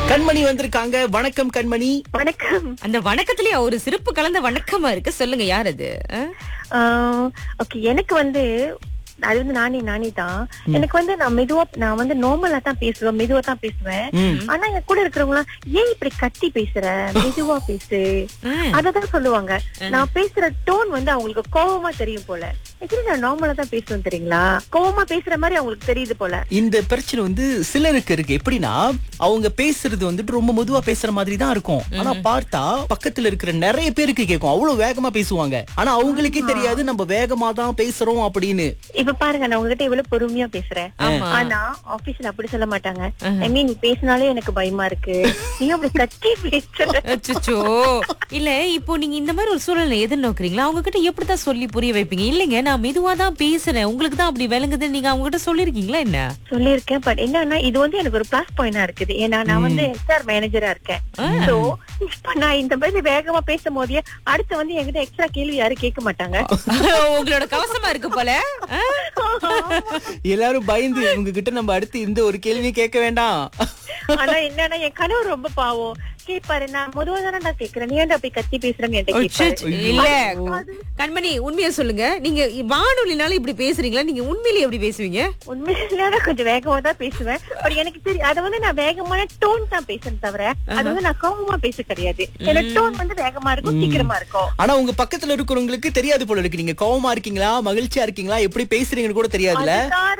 கண்மணி வந்திருக்காங்க. வணக்கம் கண்மணி. வணக்கம். அந்த வணக்கத்திலேயே ஒரு சிறப்பு கலந்த வணக்கமா இருக்கு. சொல்லுங்க, யார் அது? ஓகே, எனக்கு வந்து அது வந்து நானே தான். எனக்கு வந்து நான் வந்து நார்மலா தான் பேசுவேன், மெதுவா தான் பேசுவேன். ஆனா என் கூட இருக்கிறவங்க ஏன் இப்படி கத்தி பேசுற, மெதுவா பேசு, அததான் சொல்லுவாங்க. நான் பேசுற டோன் வந்து அவங்களுக்கு கோவமா தெரியும் போல. ஆக்சுவலி நான் நார்மலா தான் பேசுவேன் தெரியுங்களா, கோவமா பேசுற மாதிரி அவங்களுக்கு தெரியுது போல. இந்த பிரச்சனை வந்து சிலருக்கு இருக்கு. எப்படின்னா அவங்க பேசுறது வந்துட்டு ரொம்ப மெதுவா பேசுற மாதிரி தான் இருக்கும். ஆனா பார்த்தா பக்கத்துல இருக்கிற நிறைய பேருக்கு கேட்கும், அவ்வளவு வேகமா பேசுவாங்க. ஆனா அவங்களுக்கே தெரியாது நம்ம வேகமா தான் பேசுறோம் அப்படின்னு. இப்ப பாருங்க, நான் உங்ககிட்ட இவ்வளவு பொறுமையா பேசுறேன். ஆனா ஆபீஸ்ல அப்படி சொல்ல மாட்டாங்க. ஐ மீன், நீ பேசினாலே எனக்கு பயமா இருக்கு, நீ அப்படி கத்தி பேசுற. அச்சச்சோ. இல்ல, இப்போ நீங்க இந்த மாதிரி ஒரு சூழலை எதிர்நோக்குறீங்களா? அவங்க கிட்ட எப்படிதான் சொல்லி புரிய வைப்பீங்க? இல்லைங்க, நான் மெதுவா தான் பேசுறேன், உங்களுக்கு தான் அப்படி விளங்குதுன்னு நீங்க அவங்க கிட்ட சொல்லிருக்கீங்களா என்ன? சொல்லிருக்கேன். பட் என்னன்னா, இது வந்து எனக்கு ஒரு பிளஸ் பாயிண்டா இருக்குது. ஏன்னா நான் வந்து HR மேனேஜரா இருக்கேன். சோ இப்ப நான் இந்த மாதிரி வேகமா பேசும் போதே அடுத்து வந்து என்கிட்ட எக்ஸ்ட்ரா கேள்வி யாரும் கேட்க மாட்டாங்க. உங்களோட கவசமா இருக்கு போல. எல்லாரும் பயந்து உங்ககிட்ட நம்ம அடுத்து இந்த ஒரு கேள்வி கேட்க வேண்டாம். ஆனா என்னன்னா, என் கணவர் ரொம்ப பாவம். கேட்பாரு, நான் முதல்ல தானே நான் கேக்குறேன், நீ ஏன்டா அப்படி கத்தி பேசுறேன்னு என்கிட்ட கேட்பாரு. இல்ல கண்மணி, உண்மையா சொல்லுங்க, நீங்க வானொலினால இப்படி பேசுறீங்களா? நீங்க உண்மையிலேயே எப்படி பேசுவீங்க? உண்மையில கொஞ்சம் வேகமா தான் பேசுவேன். பட் எனக்கு தெரியும், அதை வந்து நான் வேகமான டோன் தான் பேசுறேன் தவிர அது வந்து நான் கோவமா பேச கிடையாது. என்னோட டோன் வந்து வேகமா இருக்கும், சீக்கிரமா இருக்கும். ஆனா உங்க பக்கத்துல இருக்கிறவங்களுக்கு தெரியாது போல இருக்கு, நீங்க கோவமா இருக்கீங்களா, மகிழ்ச்சியா இருக்கீங்களா, எப்படி பேசுறீங்கன்னு கூட தெரியாதுல்ல.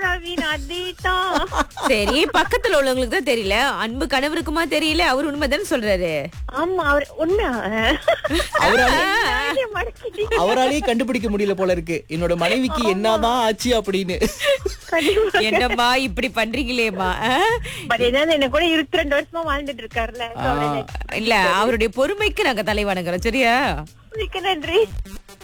சரி, பக்கத்துல உள்ளவங்களுக்கு தான் தெரியல, அன்பு கணவருக்குமா தெரியல? அவர் உண்மைதானே சொல்றாரு. ஆமா, அவர் உண்மை. அவராலேயே கண்டுபிடிக்க முடியல போல இருக்கு, என்னோட மனைவிக்கு என்னதான் ஆச்சு அப்படின்னு. என்னம்மா இப்படி பண்றீங்களேம்மா? பட் ஏதாவது என்ன கூட 22 வருஷமா வாழ்ந்துட்டு இருக்காருல்ல. இல்ல, அவருடைய பொறுமைக்கு நாங்க தலை வணங்குறோம். சரியா? மிக்க நன்றி.